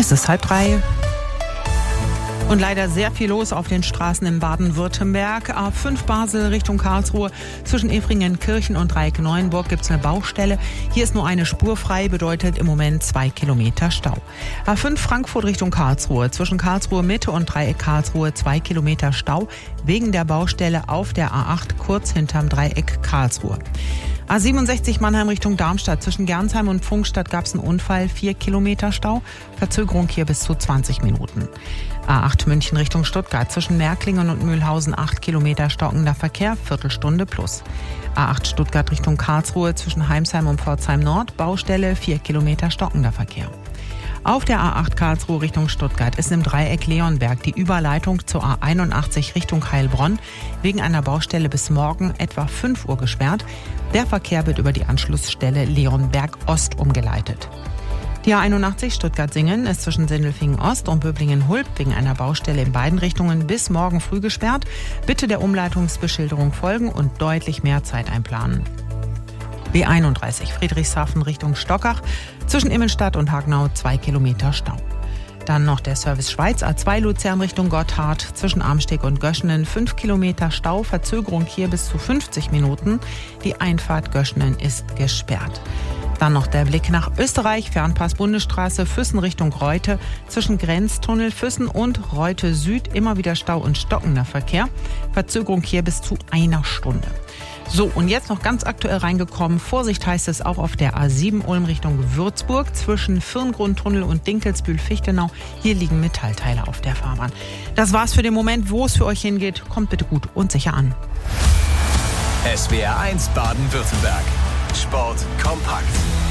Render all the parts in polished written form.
Es ist 2:30. Und leider sehr viel los auf den Straßen in Baden-Württemberg. A5 Basel Richtung Karlsruhe. Zwischen Efringen-Kirchen und Dreieck-Neuenburg gibt es eine Baustelle. Hier ist nur eine Spur frei, bedeutet im Moment 2 Kilometer Stau. A5 Frankfurt Richtung Karlsruhe. Zwischen Karlsruhe Mitte und Dreieck Karlsruhe 2 Kilometer Stau. Wegen der Baustelle auf der A8 kurz hinterm Dreieck Karlsruhe. A67 Mannheim Richtung Darmstadt. Zwischen Gernsheim und Pfungstadt gab es einen Unfall. 4 Kilometer Stau. Verzögerung hier bis zu 20 Minuten. A8 München Richtung Stuttgart. Zwischen Märklingen und Mühlhausen 8 Kilometer stockender Verkehr. Viertelstunde plus. A8 Stuttgart Richtung Karlsruhe. Zwischen Heimsheim und Pforzheim Nord. Baustelle 4 Kilometer stockender Verkehr. Auf der A8 Karlsruhe Richtung Stuttgart ist im Dreieck Leonberg die Überleitung zur A81 Richtung Heilbronn wegen einer Baustelle bis morgen etwa 5 Uhr gesperrt. Der Verkehr wird über die Anschlussstelle Leonberg Ost umgeleitet. Die A81 Stuttgart-Singen ist zwischen Sindelfingen Ost und Böblingen-Hulb wegen einer Baustelle in beiden Richtungen bis morgen früh gesperrt. Bitte der Umleitungsbeschilderung folgen und deutlich mehr Zeit einplanen. B31 Friedrichshafen Richtung Stockach. Zwischen Immenstadt und Hagenau 2 Kilometer Stau. Dann noch der Service Schweiz A2 Luzern Richtung Gotthard. Zwischen Amsteg und Göschenen 5 Kilometer Stau. Verzögerung hier bis zu 50 Minuten. Die Einfahrt Göschenen ist gesperrt. Dann noch der Blick nach Österreich. Fernpass Bundesstraße Füssen Richtung Reute. Zwischen Grenztunnel Füssen und Reute Süd immer wieder Stau und stockender Verkehr. Verzögerung hier bis zu 1 Stunde. So, und jetzt noch ganz aktuell reingekommen. Vorsicht heißt es auch auf der A7 Ulm Richtung Würzburg. Zwischen Firngrundtunnel und Dinkelsbühl-Fichtenau. Hier liegen Metallteile auf der Fahrbahn. Das war's für den Moment. Wo es für euch hingeht, kommt bitte gut und sicher an. SWR 1 Baden-Württemberg. Sport kompakt.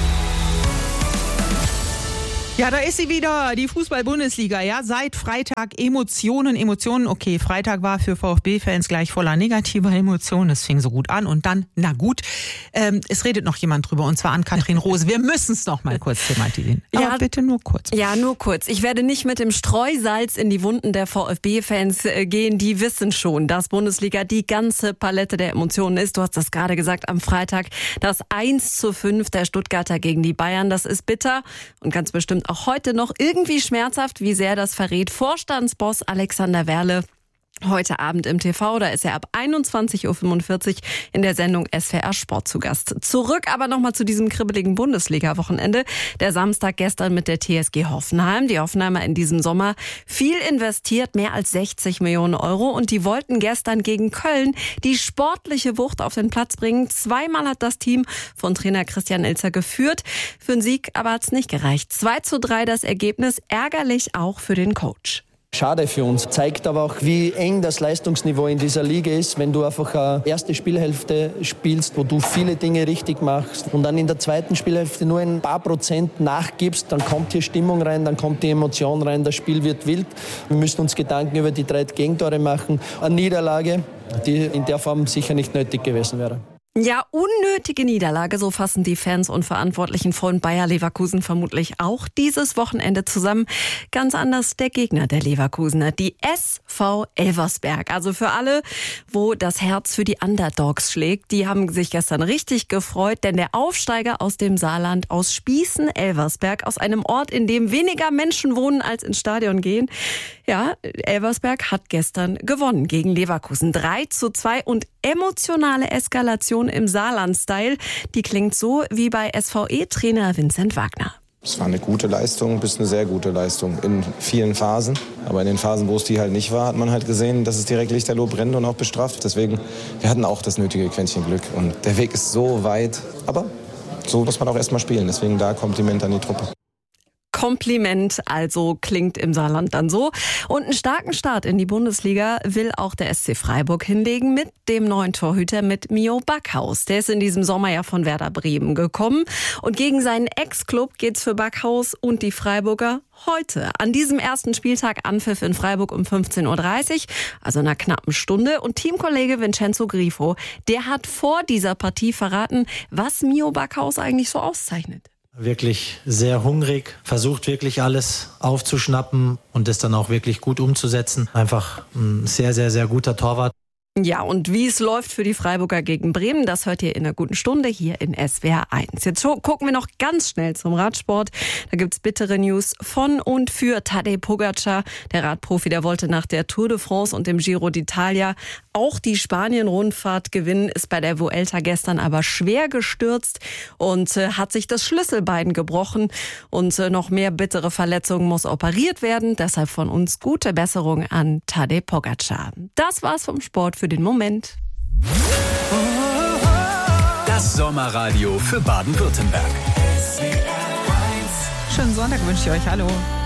Ja, da ist sie wieder, die Fußball-Bundesliga. Ja, seit Freitag Emotionen. Okay, Freitag war für VfB-Fans gleich voller negativer Emotionen. Es fing so gut an und dann, na gut, es redet noch jemand drüber und zwar Ann-Kathrin Rose. Wir müssen es noch mal kurz thematisieren. Aber ja, bitte nur kurz. Ja, nur kurz. Ich werde nicht mit dem Streusalz in die Wunden der VfB-Fans gehen. Die wissen schon, dass Bundesliga die ganze Palette der Emotionen ist. Du hast das gerade gesagt am Freitag. Das 1:5 der Stuttgarter gegen die Bayern, das ist bitter und ganz bestimmt auch heute noch irgendwie schmerzhaft, wie sehr das verrät Vorstandsboss Alexander Werle heute Abend im TV. Da ist er ab 21:45 Uhr in der Sendung SWR Sport zu Gast. Zurück aber nochmal zu diesem kribbeligen Bundesliga-Wochenende. Der Samstag gestern mit der TSG Hoffenheim. Die Hoffenheimer in diesem Sommer viel investiert, mehr als 60 Millionen Euro. Und die wollten gestern gegen Köln die sportliche Wucht auf den Platz bringen. Zweimal hat das Team von Trainer Christian Ilzer geführt. Für einen Sieg aber hat es nicht gereicht. 2:3 das Ergebnis, ärgerlich auch für den Coach. Schade für uns. Zeigt aber auch, wie eng das Leistungsniveau in dieser Liga ist, wenn du einfach eine erste Spielhälfte spielst, wo du viele Dinge richtig machst und dann in der zweiten Spielhälfte nur ein paar Prozent nachgibst, dann kommt hier Stimmung rein, dann kommt die Emotion rein, das Spiel wird wild. Wir müssen uns Gedanken über die 3 Gegentore machen. Eine Niederlage, die in der Form sicher nicht nötig gewesen wäre. Ja, unnötige Niederlage, so fassen die Fans und Verantwortlichen von Bayer Leverkusen vermutlich auch dieses Wochenende zusammen. Ganz anders der Gegner der Leverkusener, die SV Elversberg. Also für alle, wo das Herz für die Underdogs schlägt, die haben sich gestern richtig gefreut, denn der Aufsteiger aus dem Saarland, aus Spießen-Elversberg, aus einem Ort, in dem weniger Menschen wohnen als ins Stadion gehen, ja, Elversberg hat gestern gewonnen gegen Leverkusen. 3:2 und emotionale Eskalation im Saarland-Style. Die klingt so wie bei SVE-Trainer Vincent Wagner. Es war eine gute Leistung, bis eine sehr gute Leistung in vielen Phasen. Aber in den Phasen, wo es die halt nicht war, hat man halt gesehen, dass es direkt lichterloh brennt und auch bestraft. Deswegen, wir hatten auch das nötige Quäntchen Glück. Und der Weg ist so weit. Aber so muss man auch erstmal spielen. Deswegen da Kompliment an die Truppe. Kompliment, also klingt im Saarland dann so. Und einen starken Start in die Bundesliga will auch der SC Freiburg hinlegen mit dem neuen Torhüter, mit Mio Backhaus. Der ist in diesem Sommer ja von Werder Bremen gekommen. Und gegen seinen Ex-Club geht's für Backhaus und die Freiburger heute. An diesem ersten Spieltag Anpfiff in Freiburg um 15:30 Uhr, also in einer knappen Stunde. Und Teamkollege Vincenzo Grifo, der hat vor dieser Partie verraten, was Mio Backhaus eigentlich so auszeichnet. Wirklich sehr hungrig, versucht wirklich alles aufzuschnappen und das dann auch wirklich gut umzusetzen. Einfach ein sehr, sehr, sehr guter Torwart. Ja, und wie es läuft für die Freiburger gegen Bremen, das hört ihr in einer guten Stunde hier in SWR 1. Jetzt gucken wir noch ganz schnell zum Radsport. Da gibt's bittere News von und für Tadej Pogačar. Der Radprofi, der wollte nach der Tour de France und dem Giro d'Italia auch die Spanien-Rundfahrt gewinnen, ist bei der Vuelta gestern aber schwer gestürzt und hat sich das Schlüsselbein gebrochen. Und noch mehr bittere Verletzungen, muss operiert werden. Deshalb von uns gute Besserung an Tadej Pogačar. Das war's vom Sport für den Moment. Das Sommerradio für Baden-Württemberg. Schönen Sonntag wünsche ich euch. Hallo.